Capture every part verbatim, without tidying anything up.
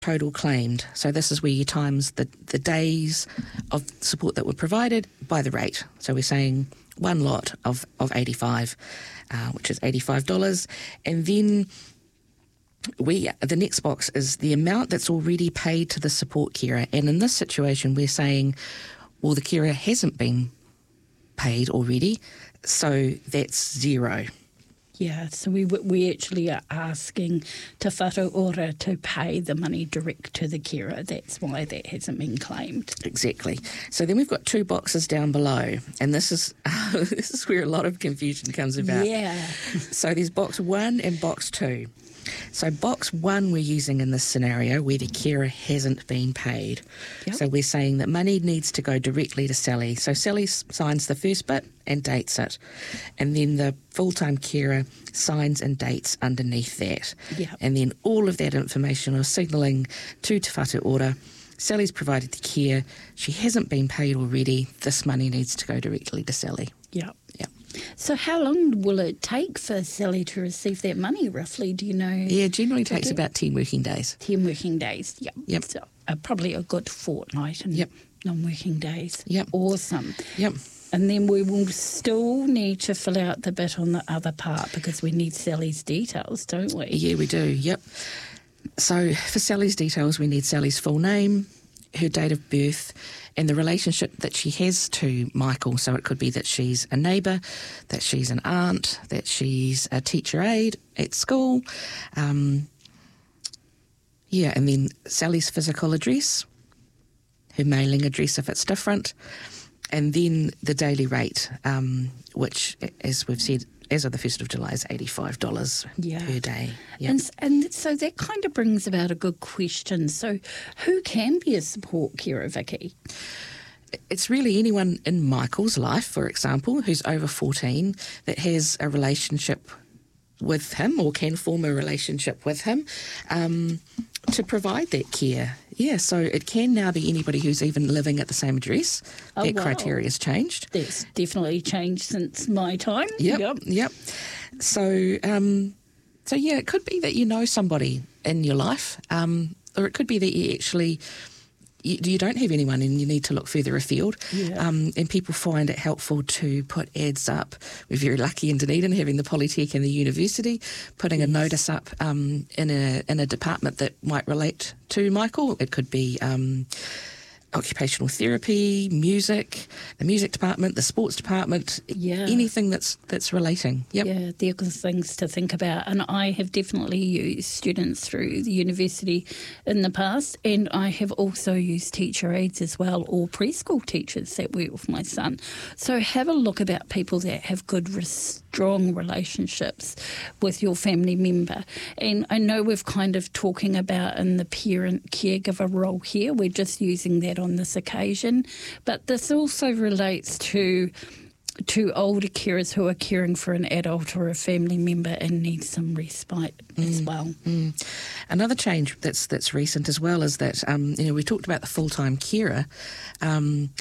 total claimed. So this is where you times the, the days of support that were provided by the rate. So we're saying one lot of, of eighty-five, uh, which is eighty-five dollars. And then we the next box is the amount that's already paid to the support carer. And in this situation, we're saying, well, the carer hasn't been paid already, so that's zero. Yeah, so we we actually are asking Te Whatu Ora to pay the money direct to the carer. That's why that hasn't been claimed. Exactly. So then we've got two boxes down below, and this is uh, this is where a lot of confusion comes about. Yeah. So there's box one and box two. So box one we're using in this scenario where the carer hasn't been paid. Yep. So we're saying that money needs to go directly to Sally. So Sally signs the first bit and dates it. And then the full-time carer signs and dates underneath that. Yep. And then all of that information is signalling to Te Whatu Ora, Sally's provided the care, she hasn't been paid already, this money needs to go directly to Sally. Yeah. Yeah. So how long will it take for Sally to receive that money, roughly? Do you know? Yeah, generally takes about ten working days. ten working days, yep. Yep. So uh, probably a good fortnight and yep. non-working days. Yep. Awesome. Yep. And then we will still need to fill out the bit on the other part because we need Sally's details, don't we? Yeah, we do, yep. So for Sally's details, we need Sally's full name, her date of birth, and the relationship that she has to Michael. So it could be that she's a neighbour, that she's an aunt, that she's a teacher aide at school. Um, yeah, and then Sally's physical address, her mailing address if it's different, and then the daily rate, um, which, as we've said, as of the first of July, is eighty-five dollars yeah. per day. Yep. And, and so that kind of brings about a good question. So who can be a support carer, Vicky? It's really anyone in Michael's life, for example, who's over fourteen, that has a relationship with him or can form a relationship with him um, to provide that care. Yeah, so it can now be anybody who's even living at the same address. Oh, that wow. criteria has changed. That's definitely changed since my time. Yep, yep. yep. So, um, so yeah, it could be that you know somebody in your life, um, or it could be that you actually you, you don't have anyone and you need to look further afield. Yeah. Um, and people find it helpful to put ads up. We're very lucky in Dunedin having the Polytech and the university, putting yes. a notice up um, in a in a department that might relate to Michael. It could be um, occupational therapy, music, the music department, the sports department, yeah. anything that's that's relating. Yep. Yeah, they're good things to think about. And I have definitely used students through the university in the past, and I have also used teacher aides as well, or preschool teachers that work with my son. So have a look about people that have good, strong relationships with your family member. And I know we've kind of talking about in the parent caregiver role here, we're just using that on this occasion, but this also relates to to older carers who are caring for an adult or a family member and need some respite mm, as well. Mm. Another change that's that's recent as well is that um, you know we talked about the full-time carer, um,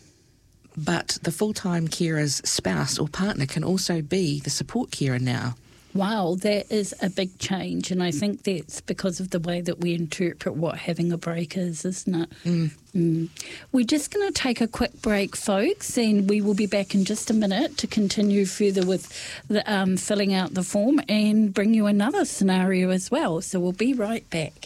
but the full-time carer's spouse or partner can also be the support carer now. Wow, that is a big change, and I think that's because of the way that we interpret what having a break is, isn't it? Mm. Mm. We're just going to take a quick break, folks, and we will be back in just a minute to continue further with the, um, filling out the form and bring you another scenario as well. So we'll be right back.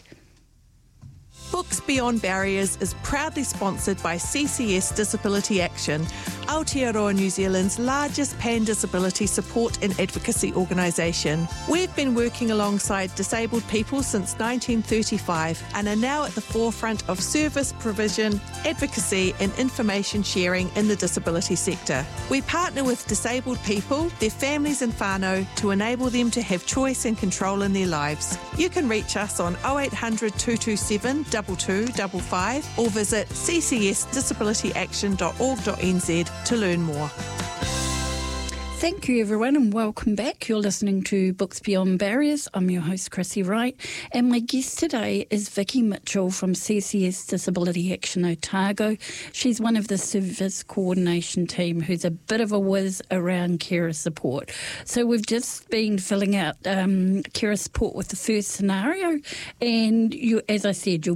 Books Beyond Barriers is proudly sponsored by C C S Disability Action, Aotearoa New Zealand's largest pan-disability support and advocacy organisation. We've been working alongside disabled people since nineteen thirty-five and are now at the forefront of service provision, advocacy and information sharing in the disability sector. We partner with disabled people, their families and whānau to enable them to have choice and control in their lives. You can reach us on oh eight hundred, two two seven, two two five five or visit c c s disability action dot org dot n z to learn more. Thank you, everyone, and welcome back. You're listening to Books Beyond Barriers. I'm your host, Chrissy Wright, and my guest today is Vicky Mitchell from C C S Disability Action Otago. She's one of the service coordination team who's a bit of a whiz around carer support. So we've just been filling out um, carer support with the first scenario, and you, as I said, you'll